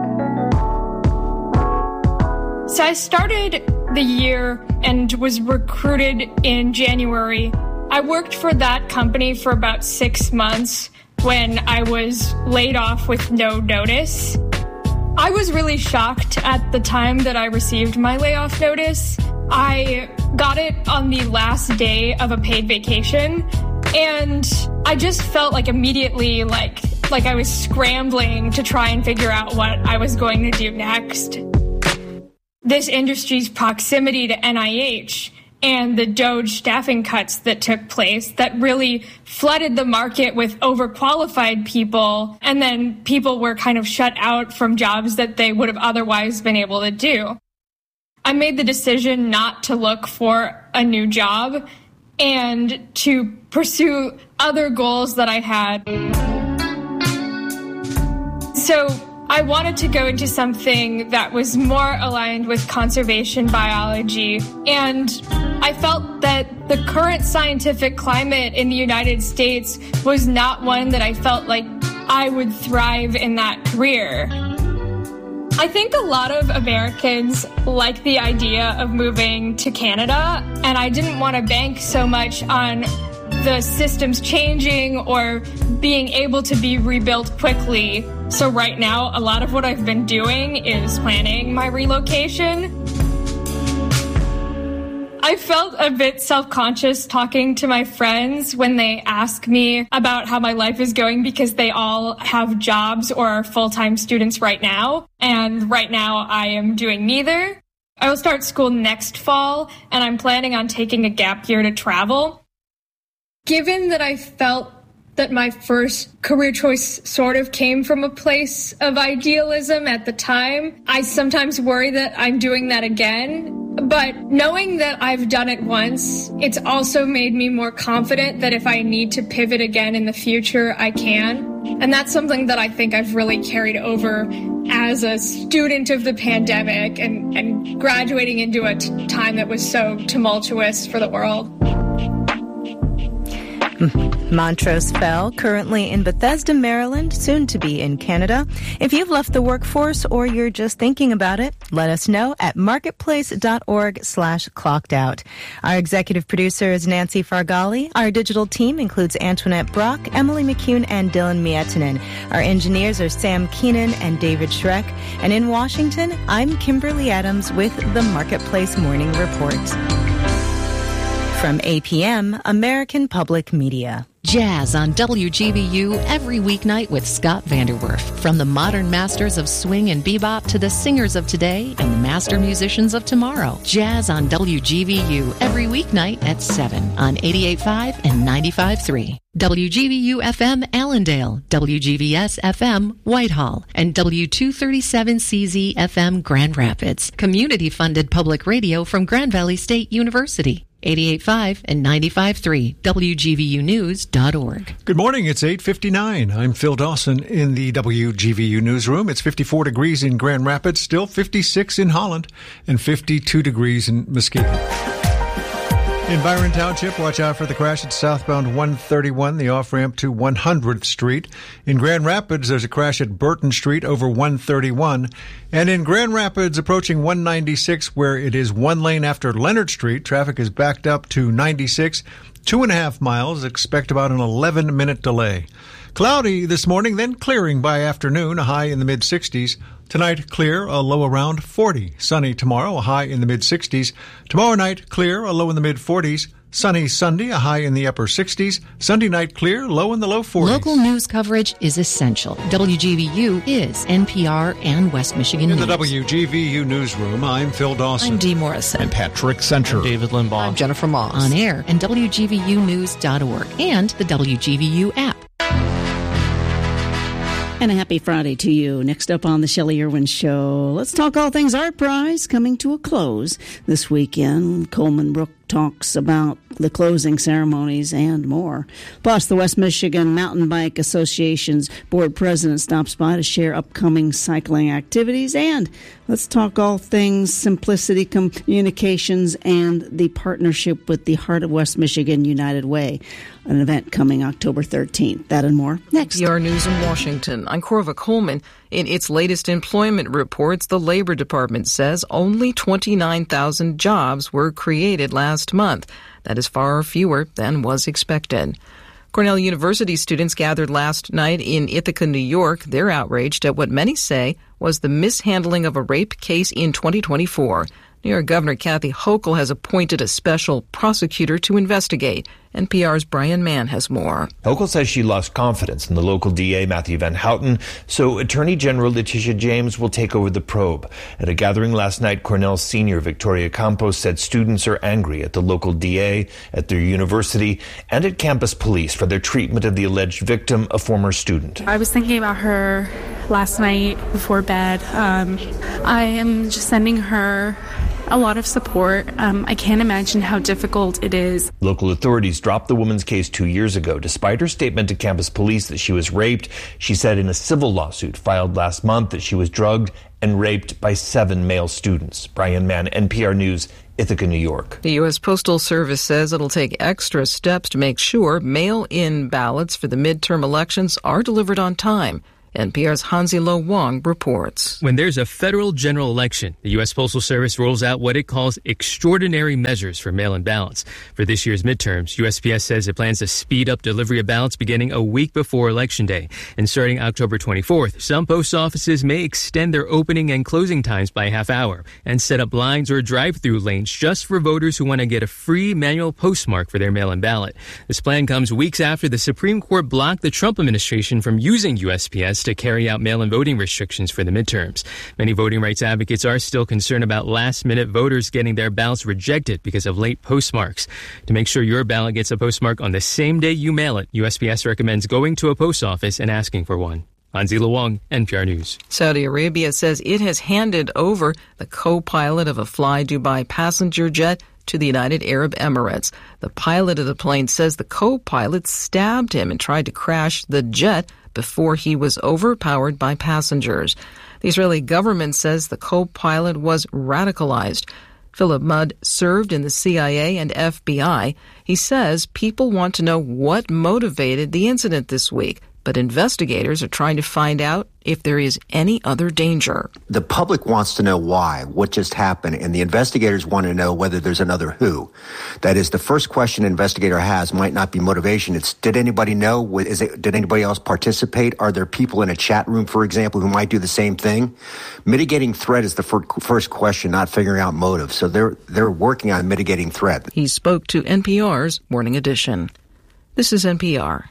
So I started the year and was recruited in January. I worked for that company for about six months when I was laid off with no notice. I was really shocked at the time that I received my layoff notice. I got it on the last day of a paid vacation, and I just felt like immediately like like I was scrambling to try and figure out what I was going to do next. This industry's proximity to N I H and the DOGE staffing cuts that took place that really flooded the market with overqualified people, and then people were kind of shut out from jobs that they would have otherwise been able to do. I made the decision not to look for a new job and to pursue other goals that I had. So I wanted to go into something that was more aligned with conservation biology, and I felt that the current scientific climate in the United States was not one that I felt like I would thrive in that career. I think a lot of Americans like the idea of moving to Canada, and I didn't want to bank so much on the systems changing or being able to be rebuilt quickly. So right now, a lot of what I've been doing is planning my relocation. I felt a bit self-conscious talking to my friends when they ask me about how my life is going because they all have jobs or are full-time students right now. And right now I am doing neither. I will start school next fall, and I'm planning on taking a gap year to travel. Given that I felt that my first career choice sort of came from a place of idealism at the time, I sometimes worry that I'm doing that again. But knowing that I've done it once, it's also made me more confident that if I need to pivot again in the future, I can. And that's something that I think I've really carried over as a student of the pandemic and, and graduating into a t- time that was so tumultuous for the world. Montrose Fell, currently in Bethesda, Maryland, soon to be in Canada. If you've left the workforce or you're just thinking about it, let us know at marketplace.org slash clocked out. Our executive producer is Nancy Fargali. Our digital team includes Antoinette Brock, Emily McCune, and Dylan Miettinen. Our engineers are Sam Keenan and David Schreck. And in Washington, I'm Kimberly Adams with the Marketplace Morning Report. From A P M, American Public Media. Jazz on W G B U every weeknight with Scott Vanderwerf. From the modern masters of swing and bebop to the singers of today and the master musicians of tomorrow. Jazz on W G B U every weeknight at seven on eighty-eight point five and ninety-five point three. W G B U F M Allendale, W G V S F M Whitehall, and W two thirty-seven C Z F M Grand Rapids. Community-funded public radio from Grand Valley State University. eighty-eight point five and ninety-five point three, W G V U news dot org. Good morning. It's eight fifty-nine. I'm Phil Dawson in the W G V U newsroom. It's fifty-four degrees in Grand Rapids, still fifty-six in Holland, and fifty-two degrees in Muskegon. In Byron Township, watch out for the crash at southbound one thirty-one, the off-ramp to one hundredth Street. In Grand Rapids, there's a crash at Burton Street over one thirty-one. And in Grand Rapids, approaching one ninety-six, where it is one lane after Leonard Street, traffic is backed up to ninety-six. Two and a half miles. Expect about an eleven-minute delay. Cloudy this morning, then clearing by afternoon, a high in the mid-sixties. Tonight, clear, a low around forty. Sunny tomorrow, a high in the mid-sixties. Tomorrow night, clear, a low in the mid-forties. Sunny Sunday, a high in the upper sixties. Sunday night, clear, low in the low forties. Local news coverage is essential. W G V U is N P R and West Michigan In News. the W G V U newsroom, I'm Phil Dawson. I'm Dee Morrison. And Patrick Center. David Limbaugh. I'm Jennifer Moss. On air and W G V U news dot org and the W G V U app. And a happy Friday to you. Next up on the Shelley Irwin Show, let's talk all things Art Prize coming to a close this weekend. Coleman Brook talks about the closing ceremonies and more. Plus, the West Michigan Mountain Bike Association's board president stops by to share upcoming cycling activities. And let's talk all things Simplicity Communications and the partnership with the Heart of West Michigan United Way, an event coming October thirteenth. That and more next. P R News in Washington. I'm Corva Coleman. In its latest employment reports, the Labor Department says only twenty-nine thousand jobs were created last month. That is far fewer than was expected. Cornell University students gathered last night in Ithaca, New York. They're outraged at what many say was the mishandling of a rape case in twenty twenty-four. New York Governor Kathy Hochul has appointed a special prosecutor to investigate. N P R's Brian Mann has more. Hochul says she lost confidence in the local D A, Matthew Van Houten, so Attorney General Letitia James will take over the probe. At a gathering last night, Cornell senior Victoria Campos said students are angry at the local D A, at their university, and at campus police for their treatment of the alleged victim, a former student. I was thinking about her last night before bed. Um, I am just sending her a lot of support. Um, I can't imagine how difficult it is. Local authorities dropped the woman's case two years ago, despite her statement to campus police that she was raped. She said in a civil lawsuit filed last month that she was drugged and raped by seven male students. Brian Mann, N P R News, Ithaca, New York. The U S Postal Service says it'll take extra steps to make sure mail-in ballots for the midterm elections are delivered on time. N P R's Hansi Lo Wang reports. When there's a federal general election, the U S Postal Service rolls out what it calls extraordinary measures for mail-in ballots. For this year's midterms, U S P S says it plans to speed up delivery of ballots beginning a week before Election Day. And starting October twenty-fourth, some post offices may extend their opening and closing times by a half hour and set up lines or drive-through lanes just for voters who want to get a free manual postmark for their mail-in ballot. This plan comes weeks after the Supreme Court blocked the Trump administration from using U S P S to carry out mail-in voting restrictions for the midterms. Many voting rights advocates are still concerned about last-minute voters getting their ballots rejected because of late postmarks. To make sure your ballot gets a postmark on the same day you mail it, U S P S recommends going to a post office and asking for one. Hansi Lo Wang, N P R News. Saudi Arabia says it has handed over the co-pilot of a Fly Dubai passenger jet to the United Arab Emirates. The pilot of the plane says the co-pilot stabbed him and tried to crash the jet before he was overpowered by passengers. The Israeli government says the co-pilot was radicalized. Philip Mudd served in the C I A and F B I. He says people want to know what motivated the incident this week, but investigators are trying to find out if there is any other danger. The public wants to know why, what just happened, and the investigators want to know whether there's another who. That is, the first question an investigator has might not be motivation. It's, did anybody know? Is it, did anybody else participate? Are there people in a chat room, for example, who might do the same thing? Mitigating threat is the fir- first question, not figuring out motive. So they're, they're working on mitigating threat. He spoke to N P R's Morning Edition. This is N P R.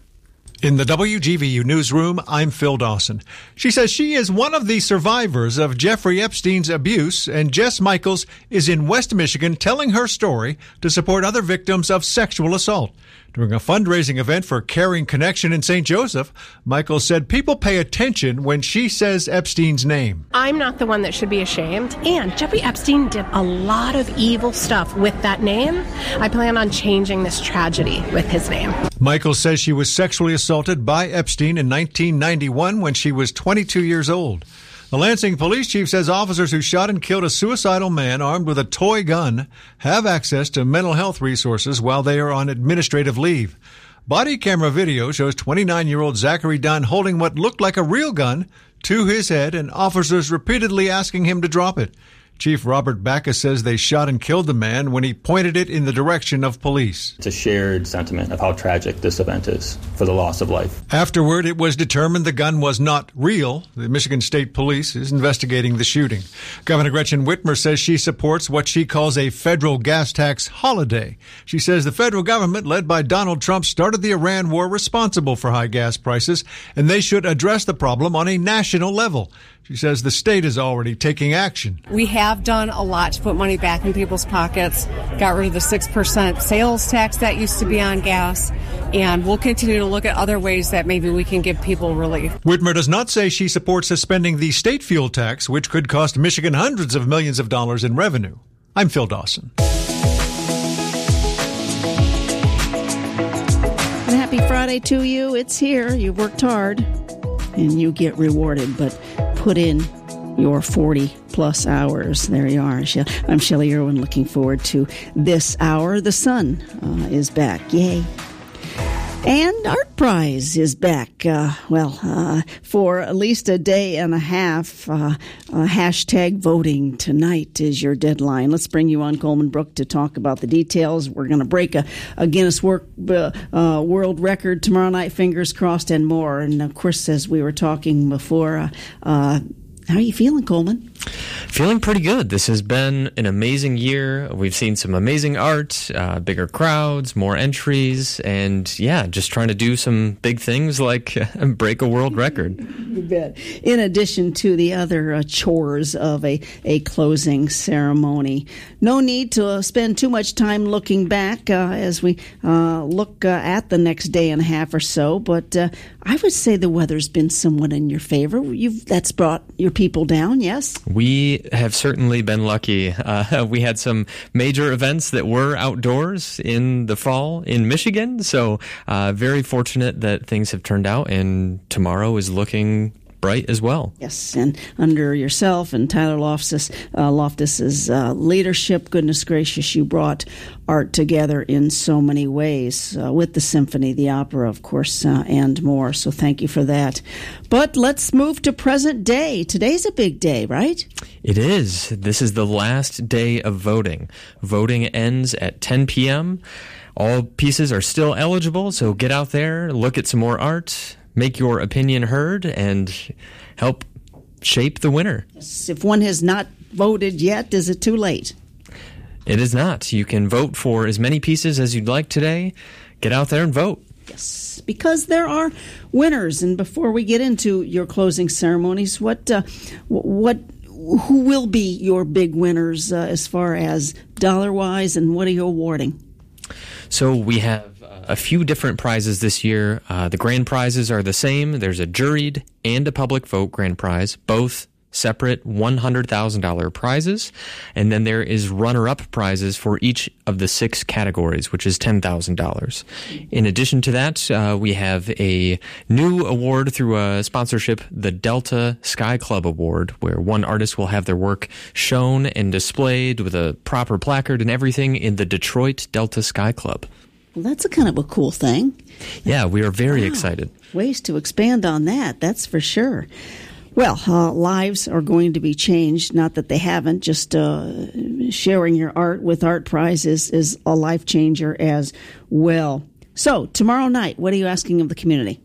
In the W G V U newsroom, I'm Phil Dawson. She says she is one of the survivors of Jeffrey Epstein's abuse, and Jess Michaels is in West Michigan telling her story to support other victims of sexual assault. During a fundraising event for Caring Connection in Saint Joseph, Michaels said people pay attention when she says Epstein's name. I'm not the one that should be ashamed. And Jeffrey Epstein did a lot of evil stuff with that name. I plan on changing this tragedy with his name. Michaels says she was sexually assaulted by Epstein in nineteen ninety-one when she was twenty-two years old. The Lansing police chief says officers who shot and killed a suicidal man armed with a toy gun have access to mental health resources while they are on administrative leave. Body camera video shows twenty-nine-year-old Zachary Dunn holding what looked like a real gun to his head and officers repeatedly asking him to drop it. Chief Robert Backus says they shot and killed the man when he pointed it in the direction of police. It's a shared sentiment of how tragic this event is for the loss of life. Afterward, it was determined the gun was not real. The Michigan State Police is investigating the shooting. Governor Gretchen Whitmer says she supports what she calls a federal gas tax holiday. She says the federal government, led by Donald Trump, started the Iran war responsible for high gas prices, and they should address the problem on a national level. She says the state is already taking action. We have done a lot to put money back in people's pockets, got rid of the six percent sales tax that used to be on gas, and we'll continue to look at other ways that maybe we can give people relief. Whitmer does not say she supports suspending the state fuel tax, which could cost Michigan hundreds of millions of dollars in revenue. I'm Phil Dawson. And happy Friday to you. It's here. You worked hard, and you get rewarded, but put in your forty plus hours. There you are. I'm Shelley Irwin, looking forward to this hour. The sun uh, is back. Yay. And Art Prize is back, uh, well, uh, for at least a day and a half. Uh, uh, hashtag voting tonight is your deadline. Let's bring you on Coleman Brook to talk about the details. We're going to break a, a Guinness work, uh, uh, World Record tomorrow night, fingers crossed, and more. And, of course, as we were talking before, uh, uh, how are you feeling, Coleman? Feeling pretty good. This has been an amazing year. We've seen some amazing art, uh, bigger crowds, more entries, and yeah, just trying to do some big things like break a world record. You bet. In addition to the other uh, chores of a, a closing ceremony. No need to uh, spend too much time looking back uh, as we uh, look uh, at the next day and a half or so, but uh, I would say the weather's been somewhat in your favor. You've That's brought your people down, yes? We have certainly been lucky. Uh, we had some major events that were outdoors in the fall in Michigan, so uh, very fortunate that things have turned out, and tomorrow is looking bright as well. Yes, and under yourself and Tyler Loftus, uh, Loftus's uh, leadership, goodness gracious, you brought art together in so many ways uh, with the symphony, the opera, of course, uh, and more. So thank you for that. But let's move to present day. Today's a big day, right? It is. This is the last day of voting. Voting ends at ten p.m. All pieces are still eligible, so get out there, look at some more art, make your opinion heard, and help shape the winner. Yes, if one has not voted yet, is it too late? It is not. You can vote for as many pieces as you'd like today. Get out there and vote. Yes, because there are winners. And before we get into your closing ceremonies, what, uh, what, who will be your big winners uh, as far as dollar-wise, and what are you awarding? So we have a few different prizes this year. Uh, the grand prizes are the same. There's a juried and a public vote grand prize, both separate one hundred thousand dollars prizes. And then there is runner-up prizes for each of the six categories, which is ten thousand dollars. In addition to that, uh, we have a new award through a sponsorship, the Delta Sky Club Award, where one artist will have their work shown and displayed with a proper placard and everything in the Detroit Delta Sky Club. Well, that's a kind of a cool thing. Yeah, we are very wow. excited. Ways to expand on that, that's for sure. Well, uh, lives are going to be changed, not that they haven't. Just uh, sharing your art with Art Prize is, is a life changer as well. So, tomorrow night, what are you asking of the community?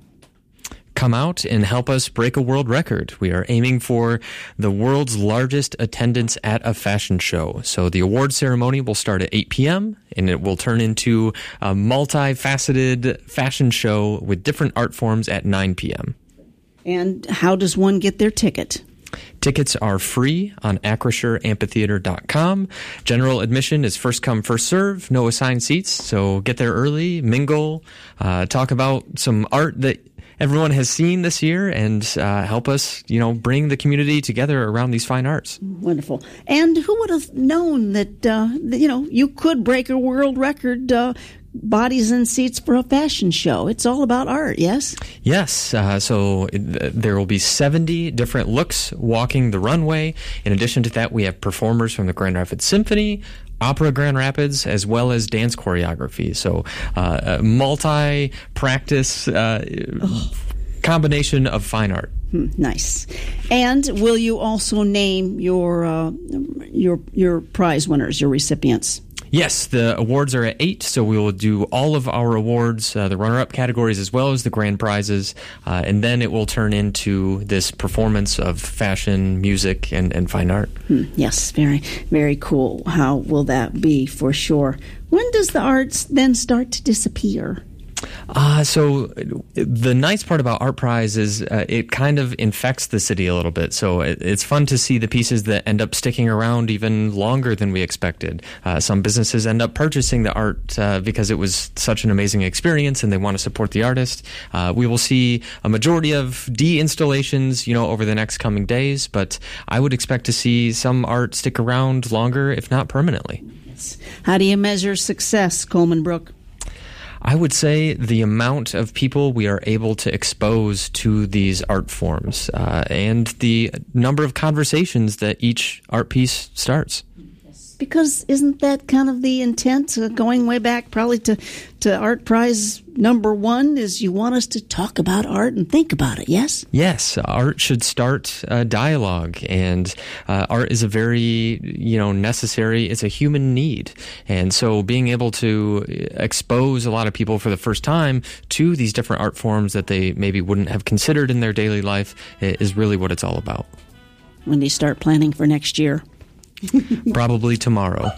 Come out and help us break a world record. We are aiming for the world's largest attendance at a fashion show. So the award ceremony will start at eight p.m. and it will turn into a multifaceted fashion show with different art forms at nine p.m. And how does one get their ticket? Tickets are free on acrisure amphitheater dot com. General admission is first come, first serve, no assigned seats. So get there early, mingle, uh, talk about some art that everyone has seen this year, and uh, help us, you know, bring the community together around these fine arts. Wonderful. And who would have known that, uh, that you know, you could break a world record, uh, bodies and seats for a fashion show? It's all about art, yes? Yes. Uh, so it, there will be seventy different looks walking the runway. In addition to that, we have performers from the Grand Rapids Symphony, Opera Grand Rapids, as well as dance choreography. So uh, a multi-practice uh, oh. combination of fine art. Hmm, nice. And will you also name your uh, your your prize winners, your recipients? Yes, the awards are at eight, so we will do all of our awards, uh, the runner-up categories as well as the grand prizes, uh, and then it will turn into this performance of fashion, music, and, and fine art. Hmm, yes, very, very cool. How will that be for sure? When does the arts then start to disappear? Uh, so the nice part about Art Prize is uh, it kind of infects the city a little bit. So it, it's fun to see the pieces that end up sticking around even longer than we expected. Uh, some businesses end up purchasing the art uh, because it was such an amazing experience and they want to support the artist. Uh, we will see a majority of de-installations, you know, over the next coming days, but I would expect to see some art stick around longer, if not permanently. Yes. How do you measure success, Coleman Brook? I would say the amount of people we are able to expose to these art forms uh, and the number of conversations that each art piece starts. Because isn't that kind of the intent, uh, going way back probably to, to Art Prize number one, is you want us to talk about art and think about it, yes? Yes, art should start a dialogue, and uh, art is a very, you know, necessary, it's a human need. And so being able to expose a lot of people for the first time to these different art forms that they maybe wouldn't have considered in their daily life is really what it's all about. When do you start planning for next year? Probably tomorrow.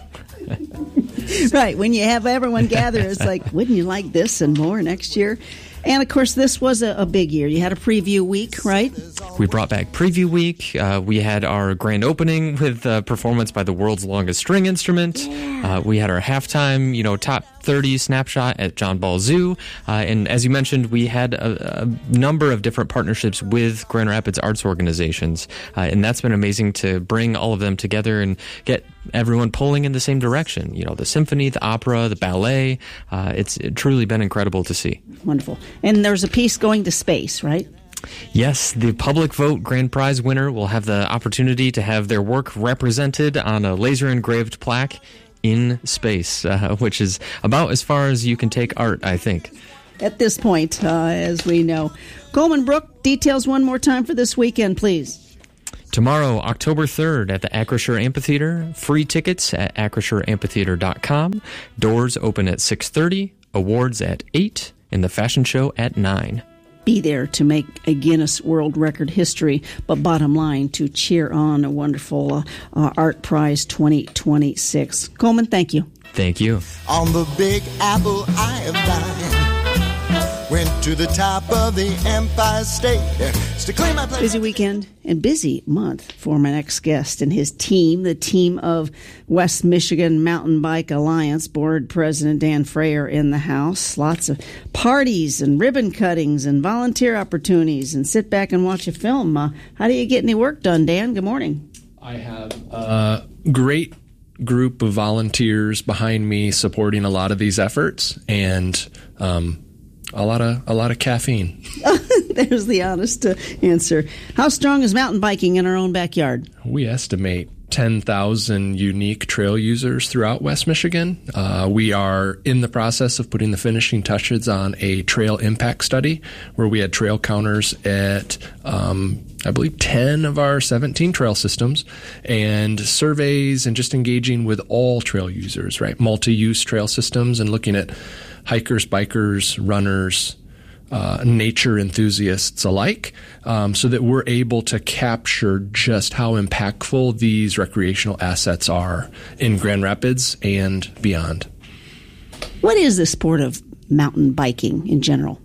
Right. When you have everyone gather, it's like, wouldn't you like this and more next year? And, of course, this was a, a big year. You had a preview week, right? We brought back Preview Week. Uh, we had our grand opening with a performance by the world's longest string instrument. Yeah. Uh, we had our halftime, you know, top thirty snapshot at John Ball Zoo. Uh, and as you mentioned, we had a, a number of different partnerships with Grand Rapids arts organizations. Uh, and that's been amazing to bring all of them together and get everyone pulling in the same direction. You know, the symphony, the opera, the ballet. Uh, it's truly been incredible to see. Wonderful. And there's a piece going to space, right? Yes, the public vote grand prize winner will have the opportunity to have their work represented on a laser engraved plaque in space, uh, which is about as far as you can take art, I think. At this point, uh, as we know. Coleman Brook, details one more time for this weekend, please. Tomorrow, October third, at the Acrisure Amphitheater. Free tickets at acrisure amphitheater dot com. Doors open at six thirty. Awards at eight. And the fashion show at nine. Be there to make a Guinness World Record history, but bottom line, to cheer on a wonderful uh, uh, Art Prize twenty twenty-six. Coleman, thank you. Thank you. On the Big Apple I have dined, went to the top of the Empire State to claim my place. Busy weekend and busy month for my next guest and his team, the team of West Michigan Mountain Bike Alliance. Board President Dan Frayer in the house. Lots of parties and ribbon cuttings and volunteer opportunities, and sit back and watch a film. Uh, how do you get any work done, Dan? Good morning. I have a great group of volunteers behind me supporting a lot of these efforts, and um, a lot of a lot of caffeine. There's the honest uh, answer. How strong is mountain biking in our own backyard? We estimate ten thousand unique trail users throughout West Michigan. Uh, we are in the process of putting the finishing touches on a trail impact study where we had trail counters at, um, I believe, ten of our seventeen trail systems, and surveys and just engaging with all trail users, right? Multi-use trail systems, and looking at hikers, bikers, runners, Uh, nature enthusiasts alike, um, so that we're able to capture just how impactful these recreational assets are in Grand Rapids and beyond. What is the sport of mountain biking in general?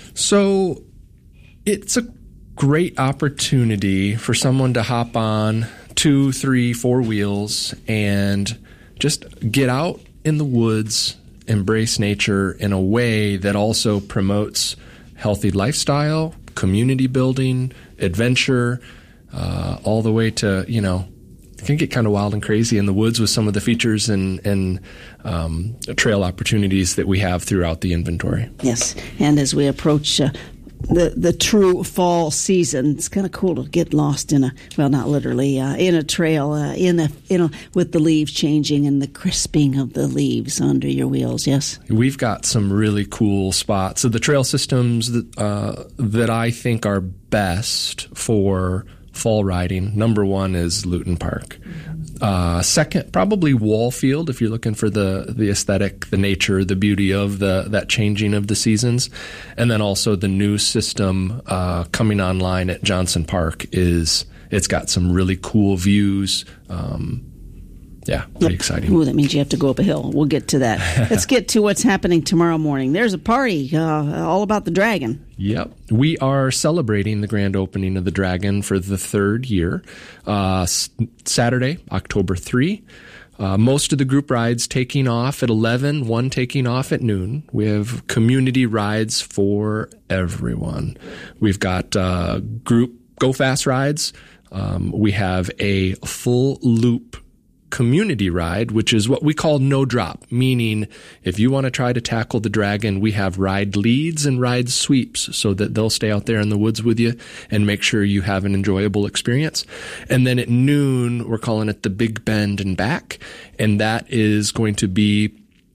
So it's a great opportunity for someone to hop on two, three, four wheels and just get out in the woods, embrace nature in a way that also promotes healthy lifestyle, community building, adventure, uh, all the way to, you know, it can get kind of wild and crazy in the woods with some of the features and, and um, trail opportunities that we have throughout the inventory. Yes, and as we approach uh, the the true fall season, it's kind of cool to get lost in a, well, not literally, uh, in a trail, uh, in a, you know, with the leaves changing and the crisping of the leaves under your wheels. Yes, we've got some really cool spots. So the trail systems that uh, that I think are best for fall riding, number one is Luton Park. Uh, second, probably Wallfield, if you're looking for the, the aesthetic, the nature, the beauty of the that changing of the seasons. And then also the new system uh, coming online at Johnson Park is, it's got some really cool views. Um, yeah, pretty yep. exciting. Ooh, that means you have to go up a hill. We'll get to that. Let's get to what's happening tomorrow morning. There's a party uh, all about the Dragon. Yep. We are celebrating the grand opening of the Dragon for the third year. Uh, s- Saturday, October third. Uh, most of the group rides taking off at eleven, one taking off at noon. We have community rides for everyone. We've got uh, group Go Fast rides. Um, we have a full loop community ride, which is what we call no drop, meaning if you want to try to tackle the Dragon, we have ride leads and ride sweeps so that they'll stay out there in the woods with you and make sure you have an enjoyable experience. And then at noon, we're calling it the Big Bend and Back, and that is going to be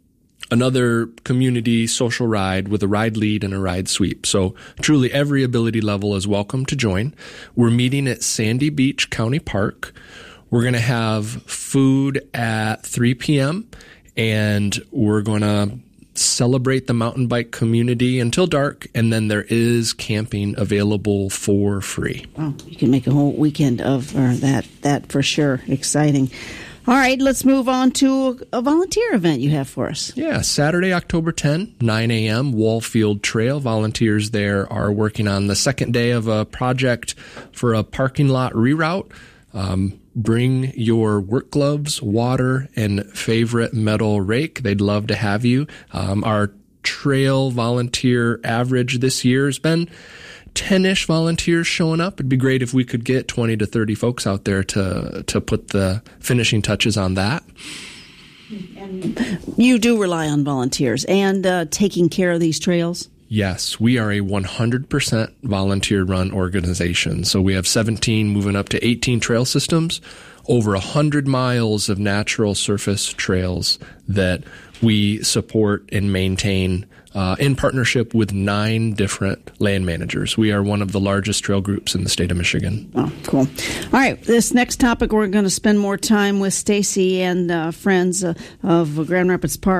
another community social ride with a ride lead and a ride sweep. So truly every ability level is welcome to join. We're meeting at Sandy Beach County Park. We're going to have food at three p.m. and we're going to celebrate the mountain bike community until dark, and then there is camping available for free. Oh, you can make a whole weekend of or that, that for sure. Exciting. All right, let's move on to a volunteer event you have for us. Yeah, Saturday, October tenth, nine a.m., Wallfield Trail. Volunteers there are working on the second day of a project for a parking lot reroute. Um, bring your work gloves, water, and favorite metal rake. They'd love to have you. Um, our trail volunteer average this year has been ten-ish volunteers showing up. It'd be great if we could get twenty to thirty folks out there to to put the finishing touches on that. And you do rely on volunteers and uh, taking care of these trails? Yes, we are a one hundred percent volunteer-run organization. So we have seventeen, moving up to eighteen trail systems, over one hundred miles of natural surface trails that we support and maintain uh, in partnership with nine different land managers. We are one of the largest trail groups in the state of Michigan. Oh, cool. All right, this next topic, we're going to spend more time with Stacy and uh, friends uh, of Grand Rapids Park.